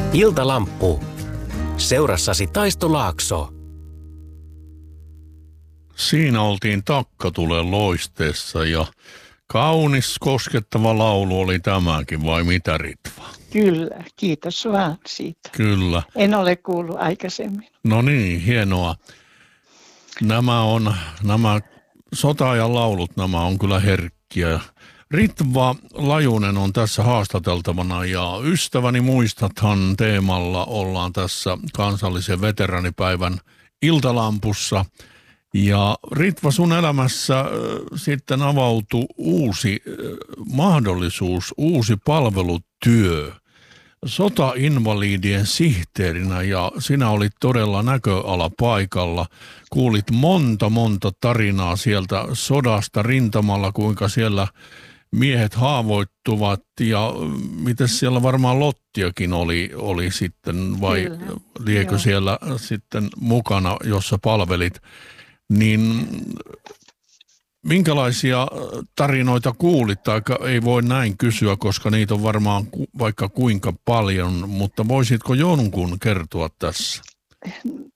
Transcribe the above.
Iltalamppu. Seurassasi Taisto Laakso. Siinä oltiin Takkatulen loisteessa ja kaunis koskettava laulu oli tämäkin, vai mitä Ritva? Kyllä, kiitos vaan siitä. Kyllä. En ole kuullut aikaisemmin. No niin, hienoa. Nämä sota-ajan laulut, nämä on kyllä herkkiä. Ritva Lajunen on tässä haastateltavana ja ystäväni muistathan teemalla ollaan tässä kansallisen veteraanipäivän iltalampussa. Ja Ritva, sun elämässä sitten avautui uusi mahdollisuus, uusi palvelutyö sotainvalidien sihteerinä ja sinä olit todella näköalapaikalla. Kuulit monta tarinaa sieltä sodasta rintamalla, kuinka siellä miehet haavoittuvat ja miten siellä varmaan Lottiakin oli sitten vai Kyllä, liekö joo. siellä sitten mukana, jossa palvelit. Niin minkälaisia tarinoita kuulit, tai ei voi näin kysyä, koska niitä on varmaan vaikka kuinka paljon, mutta voisitko jonkun kertoa tässä?